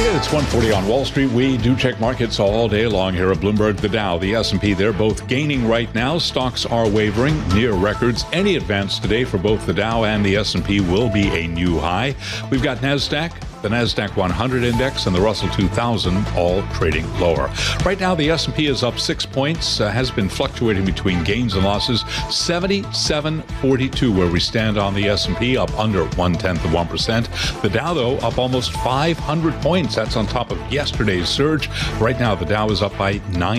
It's 1:40 on Wall Street. We do check markets all day long here at Bloomberg. The Dow, the S&P, they're both gaining right now. Stocks are wavering near records. Any advance today for both the Dow and the S&P will be a new high. We've got NASDAQ, the NASDAQ 100 index, and the Russell 2000 all trading lower. Right now, the S&P is up 6 points, has been fluctuating between gains and losses. 77.42 where we stand on the S&P, up under 0.1%. The Dow, though, up almost 500 points. That's on top of yesterday's surge. Right now, the Dow is up by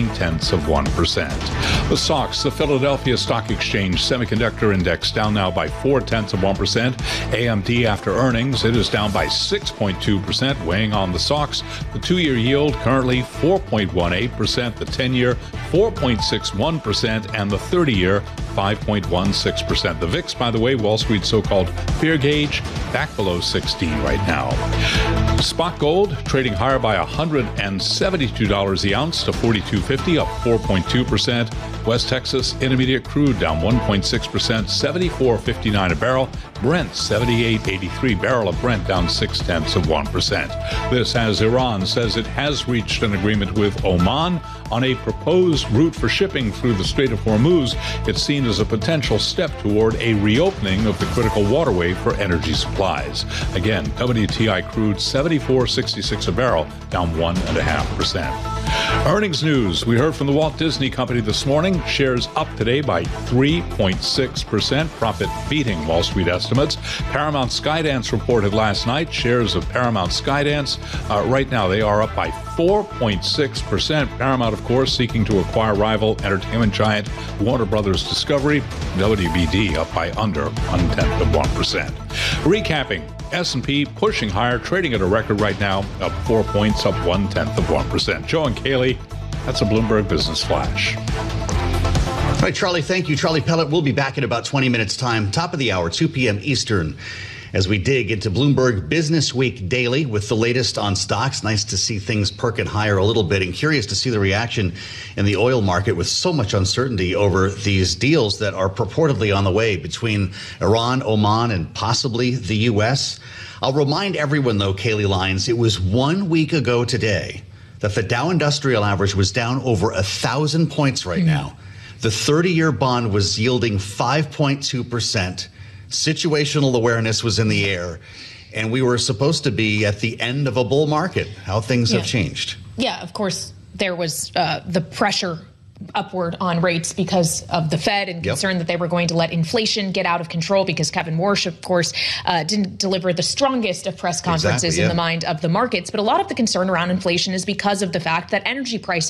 0.9%. The SOX, the Philadelphia Stock Exchange Semiconductor Index, down now by 0.4%. AMD, after earnings, it is down by 6.2%, weighing on the SOX. The two-year yield currently 4.18%, the 10-year 4.61%, and the 30-year 5.16%. The VIX, by the way, Wall Street's so-called fear gauge, back below 16 right now. Spot gold trading higher by $172 the ounce to $42.50, up 4.2%. West Texas Intermediate crude down 1.6%, $74.59 a barrel. Brent $78.83 barrel of Brent, down 0.6%. This as Iran says it has reached an agreement with Oman on a proposed route for shipping through the Strait of Hormuz. It's seen as a potential step toward a reopening of the critical waterway for energy supplies. Again, WTI crude $74.66 a barrel, down 1.5%. Earnings news. We heard from the Walt Disney Company this morning. Shares up today by 3.6%. Profit beating Wall Street estimates. Paramount Skydance reported last night. Shares of Paramount Skydance, right now they are up by 4.6%. Paramount, of course, seeking to acquire rival entertainment giant Warner Brothers Discovery. WBD up by under 0.1%. Recapping. S&P pushing higher, trading at a record right now, up 4 points, up 0.1%. Joe and Kaylee, that's a Bloomberg Business Flash. All right, Charlie, thank you. Charlie Pellet will be back in about 20 minutes' time, top of the hour, 2 p.m. Eastern, as we dig into Bloomberg Business Week Daily with the latest on stocks. Nice to see things perking higher a little bit, and curious to see the reaction in the oil market with so much uncertainty over these deals that are purportedly on the way between Iran, Oman, and possibly the U.S. I'll remind everyone, though, Kaylee Lyons, it was 1 week ago today that the Dow Industrial Average was down over 1,000 points right now. The 30-year bond was yielding 5.2%. Situational awareness was in the air, and we were supposed to be at the end of a bull market. How things have changed. Yeah, of course, there was the pressure upward on rates because of the Fed and concern that they were going to let inflation get out of control, because Kevin Warsh, of course, didn't deliver the strongest of press conferences in the mind of the markets. But a lot of the concern around inflation is because of the fact that energy prices